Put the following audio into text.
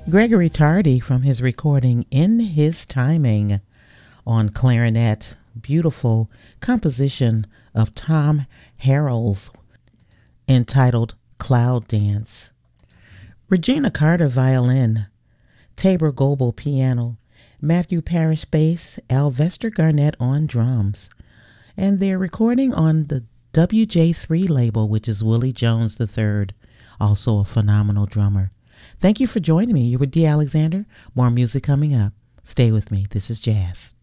Gregory Tardy from his recording In His Timing on clarinet. Beautiful composition of Tom Harrells entitled Cloud Dance. Regina Carter violin, Tabor Goebel piano, Matthew Parrish bass, Alvester Garnett on drums. And they're recording on the WJ3 label, which is Willie Jones III, also a phenomenal drummer. Thank you for joining me. You're with Dee Alexander. More music coming up. Stay with me. This is Jazz.